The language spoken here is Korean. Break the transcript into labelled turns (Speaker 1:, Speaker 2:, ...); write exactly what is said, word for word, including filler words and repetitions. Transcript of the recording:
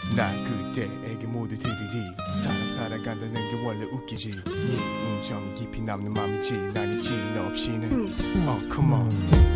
Speaker 1: 나 그때에게 모두 들으리 사람 살아간다는 게 원래 웃기지 네 운정이 깊이 남는 맘이지 난 있지 너 없이는 oh come on